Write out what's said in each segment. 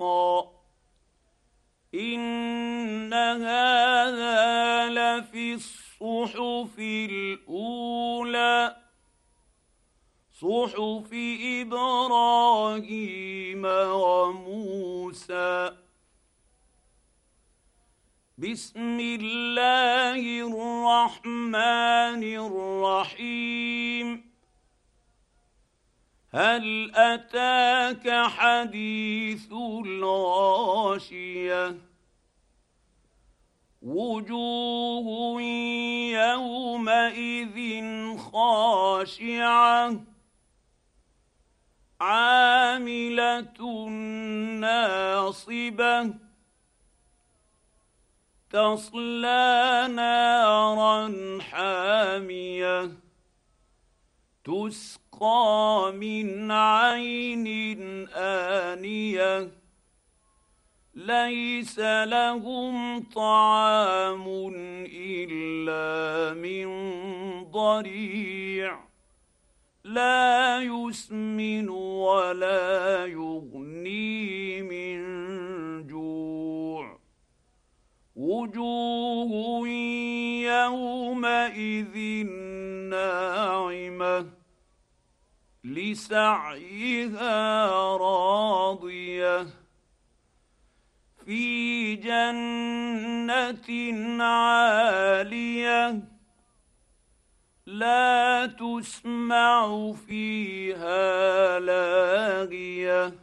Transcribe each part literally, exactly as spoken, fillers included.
حقا إن هذا لفي الصحف الأولى صحف إبراهيم وموسى. بسم الله الرحمن الرحيم. هل أتاك حديث الغاشية وجوه يومئذ خاشعة عاملة ناصبة تصلى نارا حامية تسقى من عين آنية ليس لهم طعام إلا من ضريع لا يسمن ولا يغني من جوع وجوه يومئذ ناعمة لسعيها راضية في جنة عالية لا تسمع فيها لاغية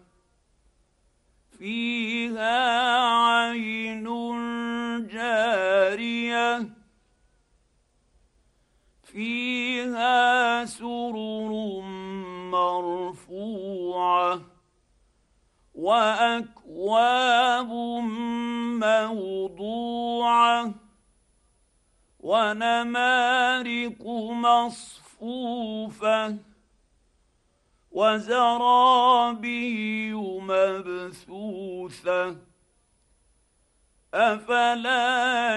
فيها عين جارية فيها سرر مرفوعة وأكواب موضوعة ونمارق مصفوفة وزرابي مبثوثة أفلا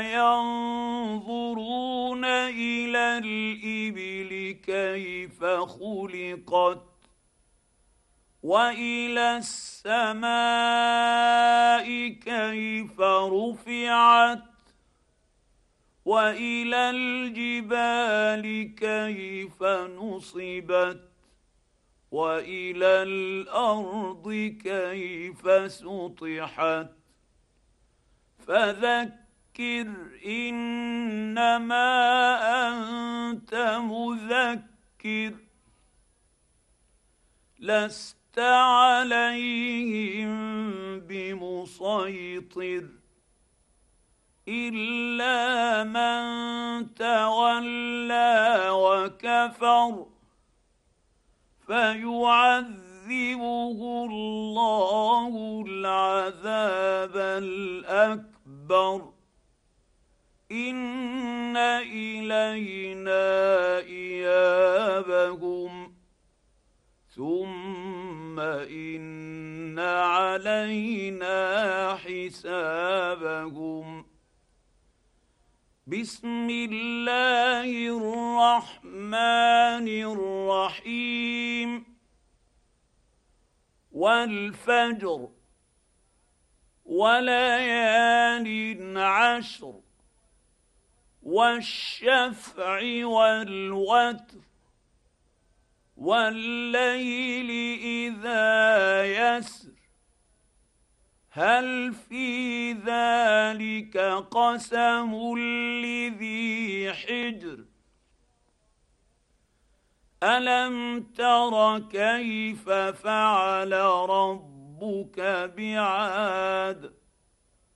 ينظرون إلى الإبل كيف خلقت وإلى السماء كيف رفعت وإلى الجبال كيف نصبت وإلى الأرض كيف سطحت فذكر إنما أنت مذكر لست عليهم بمسيطر إلا من تولى وكفر فيعذبه الله العذاب الأكبر إن إلينا إيابهم ثم إن علينا حسابهم. بسم الله الرحمن الرحيم. والفجر وليال عشر والشفع والوتر والليل إذا يسر هل في ذلك قسم لذي حجر ألم تر كيف فعل ربك بعاد